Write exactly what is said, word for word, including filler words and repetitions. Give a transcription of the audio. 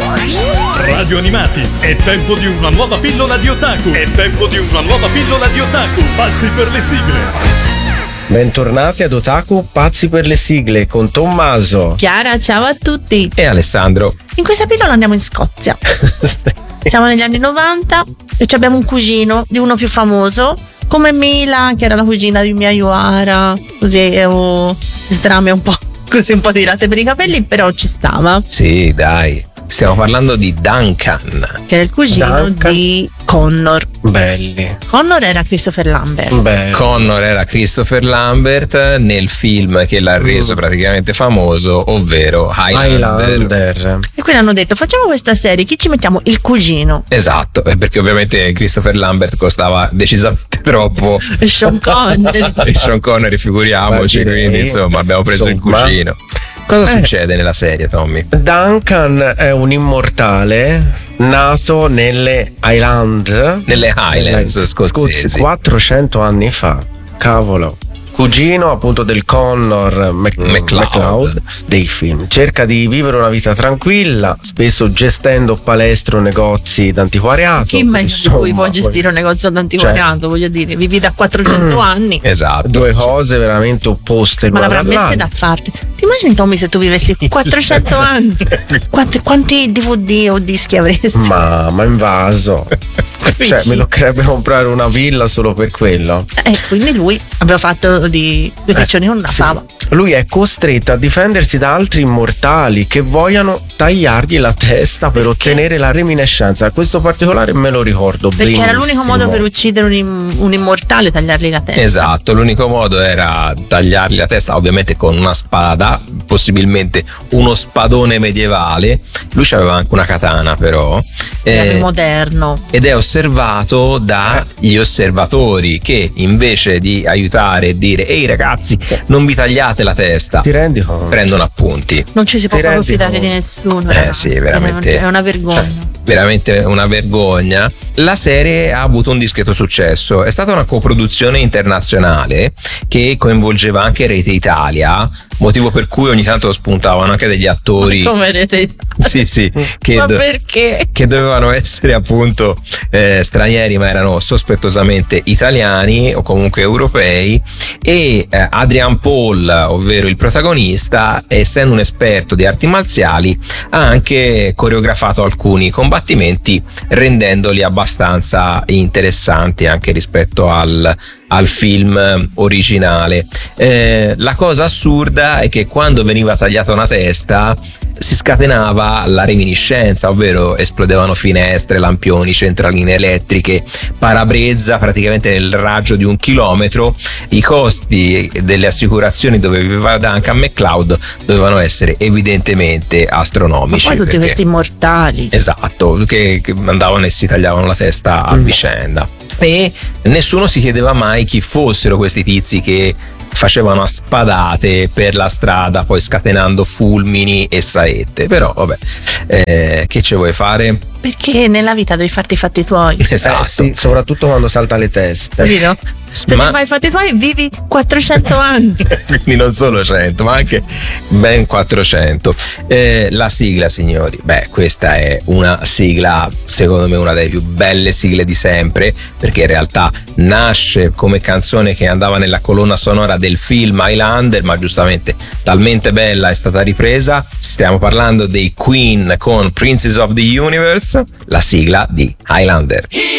Radio Animati, è tempo di una nuova pillola di otaku. È tempo di una nuova pillola di otaku. Pazzi per le sigle. Bentornati ad Otaku Pazzi per le sigle con Tommaso, Chiara, ciao a tutti. E Alessandro. In questa pillola andiamo in Scozia. Siamo negli anni novanta e abbiamo un cugino di uno più famoso come Mila, che era la cugina di Mia Yuara. Così oh, strame un po', così un po' tirate per i capelli, però ci stava. Sì, dai. Stiamo parlando di Duncan, che era il cugino Duncan. di Connor. Belli. Connor era Christopher Lambert. Belli. Connor era Christopher Lambert nel film che l'ha reso Mm. praticamente famoso, ovvero Highlander. Highlander. E quindi hanno detto: facciamo questa serie, chi ci mettiamo? Il cugino. Esatto, eh, perché ovviamente Christopher Lambert costava decisamente troppo. E Sean Connery. E Sean Connery, figuriamoci, Ma direi, quindi insomma abbiamo preso insomma. il cugino. Cosa Eh. succede nella serie, Tommy? Duncan è un immortale nato nelle Highland, Nelle Highlands scozzesi. quattrocento anni fa. Cavolo. Cugino appunto del Connor Mac- MacLeod. MacLeod dei film. Cerca di vivere una vita tranquilla, spesso gestendo palestre o negozi d'antiquariato. Chi meglio di Insomma, cui può gestire un negozio d'antiquariato? Voglio dire, vivi da quattrocento anni. Esatto. due cose veramente opposte. Ma l'una l'avrà messe da dall'altra. parte. Ti immagini, Tommy, se tu vivessi quattrocento anni? Quanti, quanti D V D o dischi avresti? Ma, ma invaso. Cioè, mi toccherebbe comprare una villa solo per quello. E quindi lui aveva fatto di due piccioni con una Sì. fava. Lui è costretto a difendersi da altri immortali che vogliono tagliargli la testa per ottenere la reminiscenza. Questo particolare me lo ricordo Perché benissimo. era l'unico modo per uccidere un, im- un immortale, tagliargli la testa. Esatto, l'unico modo era tagliargli la testa, ovviamente con una spada, possibilmente uno spadone medievale. Lui aveva anche una katana, però. Era Eh, più moderno. ed è osservato dagli osservatori che invece di aiutare e dire ehi ragazzi, non vi tagliate la testa, Ti rendi conto? prendono appunti. Non ci si può Ti proprio rendi fidare di conto? nessuno. Eh ragazzi. sì, veramente. È una vergogna. Veramente una vergogna. La serie ha avuto un discreto successo, è stata una coproduzione internazionale che coinvolgeva anche Rete Italia, motivo per cui ogni tanto spuntavano anche degli attori. Come vedete. Sì, sì, che, Ma do- perché? che dovevano essere appunto eh, stranieri, ma erano sospettosamente italiani o comunque europei. E eh, Adrian Paul, ovvero il protagonista, essendo un esperto di arti marziali, ha anche coreografato alcuni combattimenti, rendendoli abbastanza interessanti anche rispetto al, al film originale. Eh, la cosa assurda è che quando veniva tagliata una testa si scatenava la reminiscenza, ovvero esplodevano finestre, lampioni, centraline elettriche, parabrezza praticamente nel raggio di un chilometro. I costi delle assicurazioni dove viveva Duncan MacLeod dovevano essere evidentemente Ma astronomici. poi tutti perché- questi immortali. Esatto, che, che andavano e si tagliavano la testa a vicenda. E nessuno si chiedeva mai chi fossero questi tizi che facevano a spadate per la strada, poi scatenando fulmini e saette. Però vabbè, eh, che ci vuoi fare? Perché nella vita devi farti i fatti tuoi. Esatto. Eh sì, soprattutto quando salta le teste. Capito? Se Ma- ti fai i fatti tuoi vivi quattrocento anni. Quindi non solo cento, ma anche ben quattrocento. Eh, la sigla, signori, beh, questa è una sigla, secondo me una delle più belle sigle di sempre, perché in realtà nasce come canzone che andava nella colonna sonora del film Highlander, ma giustamente talmente bella è stata ripresa. Stiamo parlando dei Queen con Princess of the Universe, la sigla di Highlander.